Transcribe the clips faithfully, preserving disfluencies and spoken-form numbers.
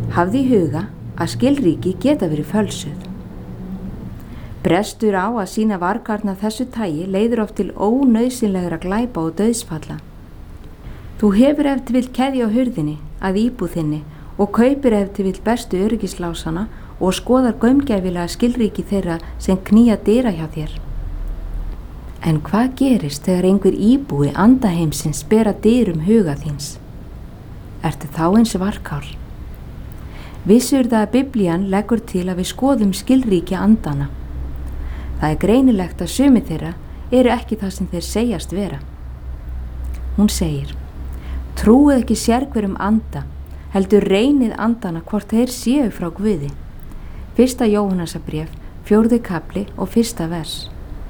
Hafði í huga að skilríki geta verið fölsuð. Brestur á að sýna varkárna þessu tagi leiðir oft til ónauðsynlegra glæpa og dauðsfalla. Þú hefur ef til vill keðju á hurðinni að íbúð þinni og kaupir ef til vill bestu öryggislásana og skoðar gaumgæfilega skilríki þeirra sem knýja dyra hjá þér. En hvað gerist þegar einhver íbúi andaheimsins bera dyrum huga þíns? Ertu þá eins varkár? Vissur það að Biblían leggur til að við skoðum skilríki andana. Það er greinilegt að sumir þeirra eru ekki það sem þeir segjast vera. Hún segir, trúið ekki sérhverjum anda, heldur reynið andana hvort þeir séu frá Guði. Fyrsta Jóhannasarbréf, fjórði kafli og fyrsta vers.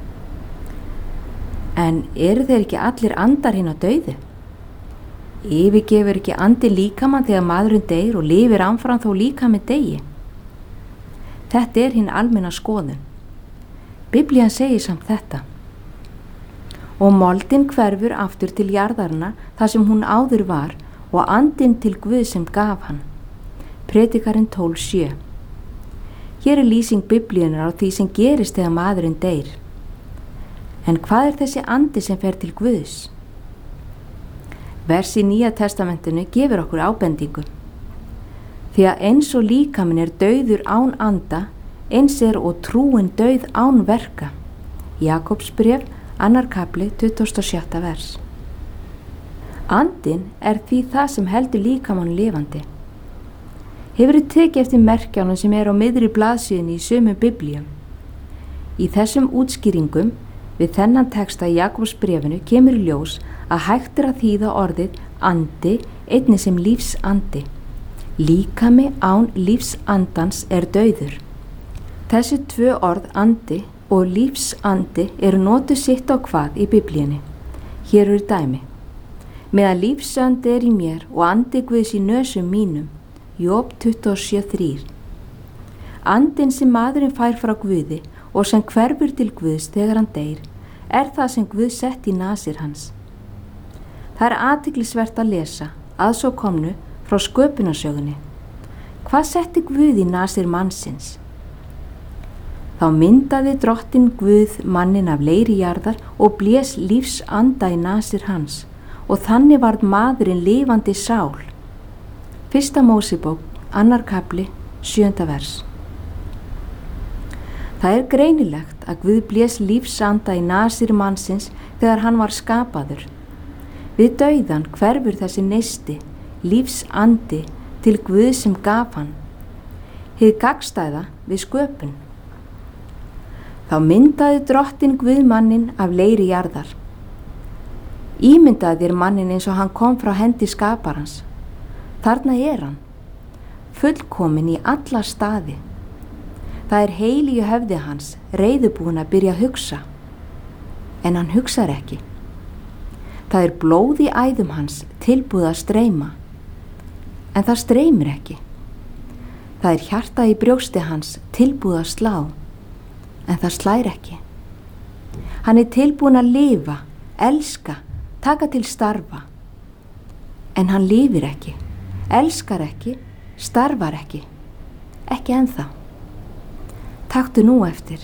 En eru þeir ekki allir andar hinn á dauðu? Yfirgefur ekki andi líkamann þegar maðurinn deyr og lifir áfram þó líkaminn deyi? Þetta er hinn almenna skoðun. Biblían segir samt þetta. Og moldin hverfur aftur til jarðarna þar sem hún áður var og andinn til Guð sem gaf hann. Predikarinn tólf sjö. Hér er lýsing Biblíunar á því sem gerist þegar maðurinn deyr. En hvað er þessi andi sem fer til Guðs? Vers í Nýja testamentinu gefur okkur ábendingu. Því að eins og líkaminn er dauður án anda, eins er og trúin dauð án verka. Jakobsbréf, annar kafli, tuttugasta og sjötta vers. Andinn er því það sem heldur líkamann lifandi. Hefurðu tekið eftir merkjánum sem er á miðri blaðsíðunni í sumum Biblíum? Í þessum útskýringum við þennan texta í Jakobsbréfinu kemur í ljós að hægt er að þýða orðið andi einnig sem lífsandi. Líkami án lífsandans er dauður. Þessi tvö orð andi og lífsandi eru notuð sitt á hvað í Biblíunni. Hér eru dæmi. Meðan lífsandi er í mér og andi Guðs í nösum mínum. Job tuttugu og sjö þrjú. Andinn sem maðurinn fær frá Guði og sem hverfur til Guðs þegar hann deyr, er það sem Guð sett í nasir hans. Það er athyglisvert að lesa, að svo komnu, frá sköpunarsögunni. Hvað setti Guð í nasir mannsins? Þá myndaði drottinn Guð mannin af leiri jarðar og blés lífsanda í nasir hans og þannig varð maðurinn lifandi sál. Fyrsta Mósebók, annar kafli, sjöunda vers. Það er greinilegt að Guð blés lífsanda í nasir mannsins þegar hann var skapaður. Við dauðan hverfur þessi neisti, lífsandi, til Guð sem gaf hann. Hið gagnstæða við sköpun. Þá myndaði drottinn Guð mannin af leiri jarðar. Ímyndaði þér mannin eins og hann kom frá hendi skaparans. Þarna er hann, fullkominn í alla staði. Það er heili í höfði hans, reiðubúinn að byrja að hugsa. En hann hugsar ekki. Það er blóð í æðum hans, tilbúið að streyma. En það streymir ekki. Það er hjarta í brjósti hans, tilbúið að slá. En það slær ekki. Hann er tilbúinn að lifa, elska, taka til starfa. En hann lifir ekki, elskar ekki, starfar ekki. Ekki ennþá. Taktu nú eftir.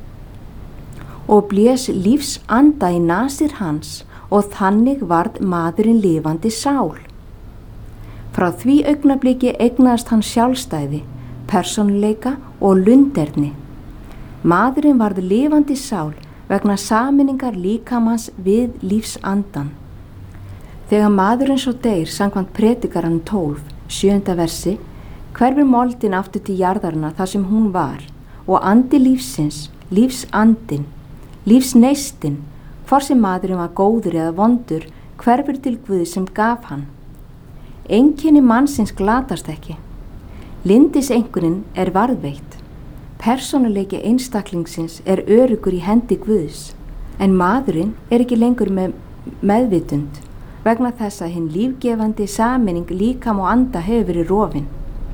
Og blés lífsanda í nasir hans og þannig varð maðurinn lifandi sál. Frá því augnabliki eignaðist hann sjálfstæði, persónuleika og lunderni. Maðurinn varð lifandi sál vegna sameiningar líkamans við lífsandan. Þegar maðurinn svo deyr samkvæmt predikaranum tólf, sjöunda versi, hverfur moldin aftur til jarðarna þar sem hún var og andi lífsins, lífsandin, lífsneistin, hvort sem maðurinn var góður eða vondur, hverfur til Guð sem gaf hann. Einkenni mannsins glatast ekki. Lindiseinkunnin er varðveitt. Persónuleiki einstaklingsins er öruggur í hendi Guðs, en maðurinn er ekki lengur með meðvitund vegna þess að hinn lífgefandi sameining líkam og anda hefur verið rofin.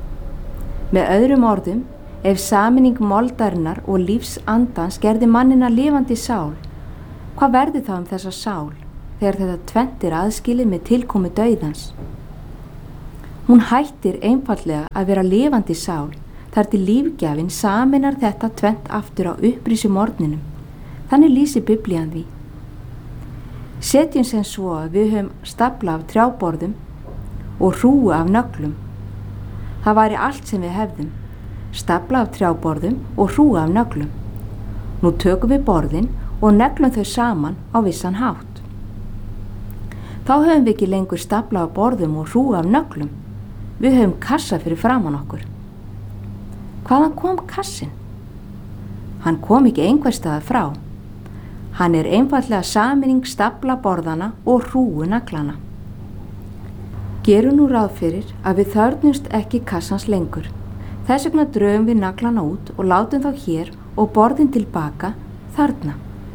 Með öðrum orðum, ef sameining moldarinnar og lífsandans gerði mannina lifandi sál, hvað verður þá um þessa sál þegar þetta tvennt er aðskilið með tilkomu dauðans? Hún hættir einfaldlega að vera lifandi sál þar til lífgjafinn saminar þetta tvennt aftur á upprísu morgninum. Þannig lýsir Biblían því. Setjum sem svo að við höfum stafla af trjáborðum og hrúgu af nöglum. Það væri allt sem við hefðum, stafla af trjáborðum og hrúgu af nöglum. Nú tökum við borðin og neglum þau saman á vissan hátt. Þá höfum við ekki lengur stafla af borðum og hrúgu af nöglum. Við höfum kassa fyrir framan okkur. Hvaðan kom kassin? Hann kom ekki einhverstaðar frá. Hann er einfaldlega sameining stafla borðana og hrúgu naglana. Gerum nú ráð fyrir að við þörfnumst ekki kassans lengur. Þess vegna drögum við naglana út og látum þá hér og borðin tilbaka þarna.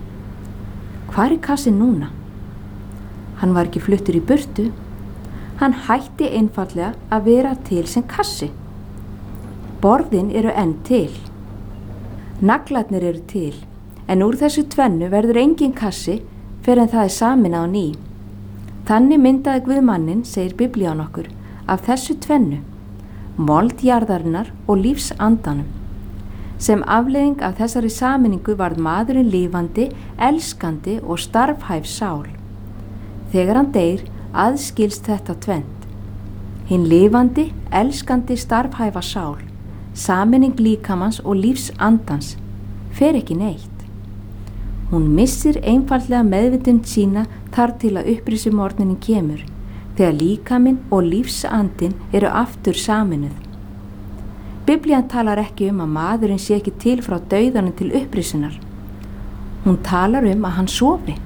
Hvar er kassin núna? Hann var ekki fluttur í burtu. Hann hætti einfaldlega að vera til sem kassi. Borðin eru enn til. Naglarnir eru til, en úr þessu tvennu verður engin kassi fyrr en það er sameinað á ný. Þannig myndaði Guð manninn, segir Biblían okkur, af þessu tvennu, mold jarðarinnar og lífsandanum. Sem afleiðing af þessari sameiningu varð maðurinn lifandi, elskandi og starfhæf sál. Þegar hann deyr, aðskilst þetta tvennt. Hinn lifandi, elskandi, starfhæfa sál, sameining líkamans og lífsandans, fer ekki neitt. Hún missir einfaldlega meðvitund sína þar til að upprísu morgninum kemur, þegar líkaminn og lífsandin eru aftur sameinuð. Biblían talar ekki um að maðurinn sé ekki til frá dauðanum til upprísunar. Hún talar um að hann sofi.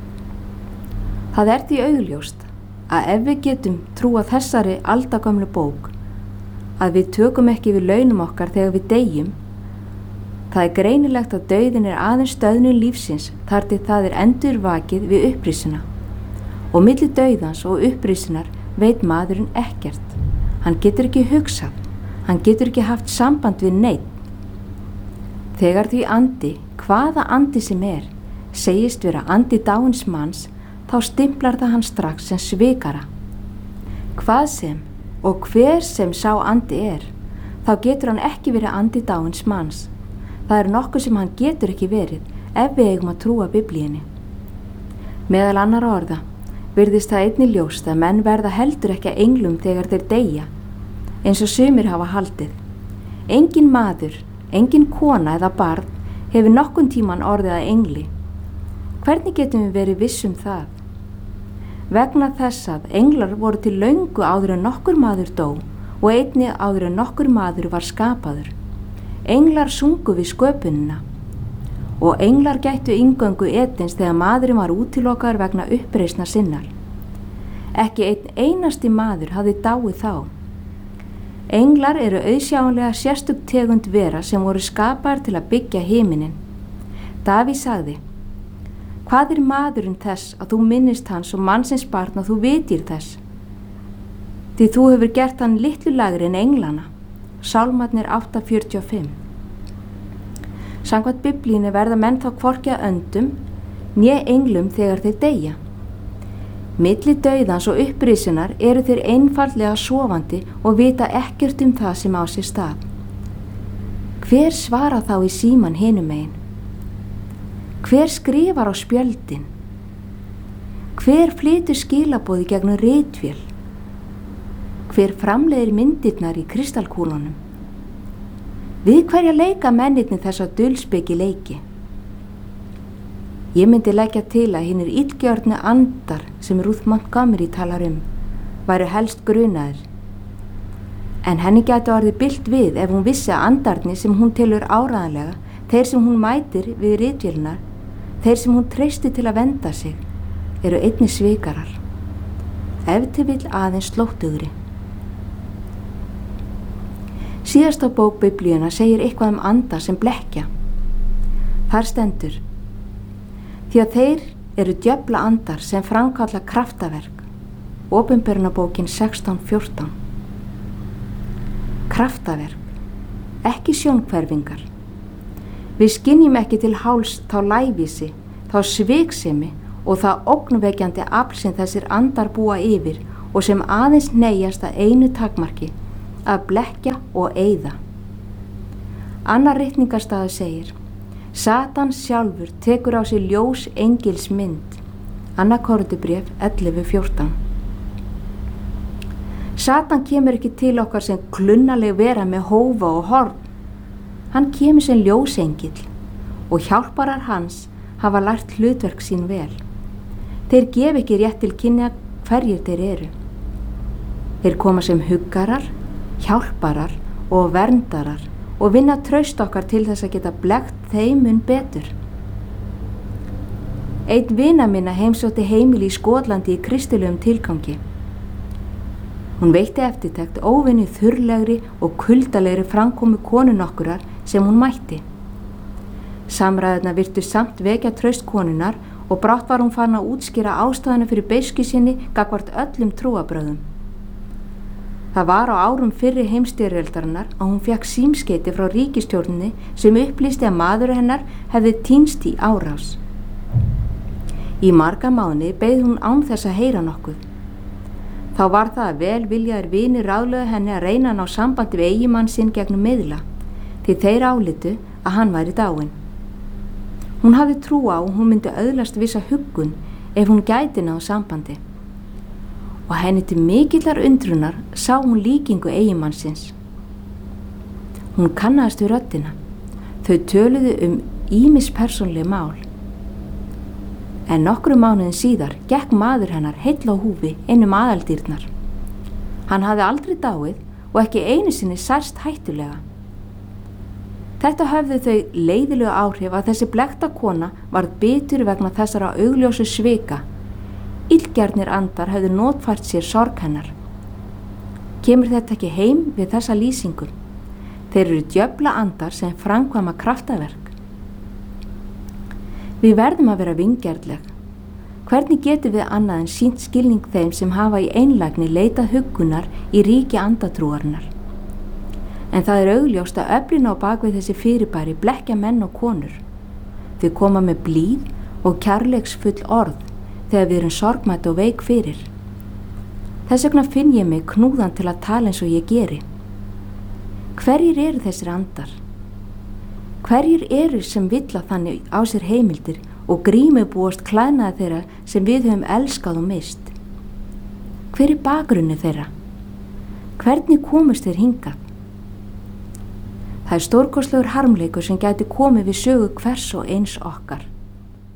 Það er því augljóst að ef við getum trúað þessari aldagömlu bók, að við tökum ekki við launum okkar þegar við deyjum, það er greinilegt að dauðin er aðeins stöðnun lífsins þar til það er endurvakið við upprisuna. Og milli dauðans og upprisunar veit maðurinn ekkert. Hann getur ekki hugsað, hann getur ekki haft samband við neinn. Þegar því andi, hvaða andi sem er, segist vera andi dáins manns, þá stimplar það hann strax sem svikara. Hvað sem og hver sem sá andi er, þá getur hann ekki verið andi dáins manns. Það er nokkuð sem hann getur ekki verið ef við eigum að trúa Biblíunni. Meðal annarra orða virðist það einnig ljóst að menn verða heldur ekki að englum þegar þeir deyja, eins og sumir hafa haldið. Engin maður, engin kona eða barn hefur nokkun tíman orðið að engli. Hvernig getum við verið viss um það? Vegna þess að englar voru til löngu áður en nokkur maður dó og einnig áður en nokkur maður var skapaður. Englar sungu við sköpunina og englar gættu inngöngu Edens þegar maðurinn var útilokaður vegna uppreisnar sinnar. Ekki einn einasti maður hafði dáið þá. Englar eru auðsjáanlega sérstök tegund vera sem voru skapaðar til að byggja himinin. Davíð sagði: Hvað er maðurinn þess að þú minnist hans og mannsins barn og þú vitir þess? Því þú hefur gert hann litlu lagri en englana. Sálmarnir átta fjörutíu og fimm. Samkvæmt Biblíunni verða menn þá hvorki að öndum né englum þegar þeir deyja. Milli dauðans og upprisunar eru þeir einfaldlega sofandi og vita ekkert um það sem á sér stað. Hver svarar þá í síman hinum megin? Hver skrifar á spjöldin? Hver flytur skilaboði gegnum ritvél? Hver framleiðir myndirnar í kristalkúlunum? Við hverja leika mennirnir þessa dulspeki leiki? Ég myndi leggja til að hinir illgjörnu andar sem Ruth Montgomery talar um væru helst grunaðir. En henni gæti orðið bilt við ef hún vissi að andarnir sem hún telur áreiðanlega, þeir sem hún mætir við ritvélnar, þeir sem hún treysti til að venda sig, eru einnig svikarar. Ef til vill aðeins slóttugri. Síðasta bók Biblíuna segir eitthvað um anda sem blekkja. Þar stendur: Því að þeir eru djöfla andar sem framkalla kraftaverk. Opinberunarbókin sextán fjórtán. Kraftaverk, ekki sjónhverfingar. Við skynjum ekki til háls þá lævísi, þá sviksemi og það ógnvekjandi afl sem þessir andar búa yfir og sem aðeins neyjast að einu takmarki, að blekkja og eyða. Annar ritningarstaður segir: Satan sjálfur tekur á sig ljós engils mynd. Annað Korinthubréf ellefu fjórtán. Satan kemur ekki til okkar sem klunnaleg vera með hófa og horn. Hann kemur sem ljósengill og hjálparar hans hafa lært hlutverk sín vel. Þeir gef ekki rétt til kynna hverjir þeir eru. Þeir koma sem huggarar, hjálparar og verndarar og vinna traust okkar til þess að geta blekkt þeim mun betur. Einn vina minna heimsótti heimili í Skotlandi í kristilegum tilgangi. Hún veitti eftirtekt óvenju þurrlegri og kuldalegri framkomu konu nokkurar sem hún mætti. Samræðurnar virtust samt vekja traust konunnar og brátt var hún farin að útskýra ástæðuna fyrir beiski sinni gagnvart öllum trúarbrögðum. Það var á árum fyrri heimsstyrjaldarinnar að hún fékk símskeyti frá ríkisstjórninni sem upplýsti að maður hennar hefði týnst í árás. Í marga mánuði beið hún án þess að heyra nokkuð. Þá var það að vel viljaðir vinir ráðlögðu henni að reyna að ná sambandi við eiginmann sinn gegnum miðla, því þeir álitu að hann væri dáinn. Hún hafði trú á að hún myndi öðlast vissa huggun ef hún gæti náð sambandi. Og henni til mikillar undrunar sá hún líkingu eiginmannsins. Hún kannaðist við röddina. Þau töluðu um ýmis persónleg mál. En nokkrum mánuðin síðar gekk maður hennar heill á húfi inn um aðaldyrnar. Hann hafði aldrei dáið og ekki einu sinni særst hættulega. Þetta höfðu þau leiðilegu áhrif að þessi blekkta kona varð bitur vegna þessara augljósu svika. Illgjarnir andar höfðu notfært sér sorg hennar. Kemur þetta ekki heim við þessa lýsingu? Þeir eru djöfla andar sem framkvæma kraftaverk. Við verðum að vera vingjarnleg. Hvernig getum við annað en sýnt skilning þeim sem hafa í einlægni leitað huggunar í ríki andatrúarinnar? En það er augljóst að öflin á bakvið þessi fyrirbæri blekkja menn og konur. Þau koma með blíð og kærleiksfull orð þegar við erum sorgmætt og veik fyrir. Þess vegna finn ég mig knúðan til að tala eins og ég geri. Hverjir eru þessir andar? Hverjir eru sem villa þannig á sér heimildir og grímubúast klæðnaði þeirra sem við höfum elskað og mist? Hver er bakgrunni þeirra? Hvernig komust þeir hingað? Það er stórkostlegur harmleikur sem gæti komið við sögu hvers og eins okkar.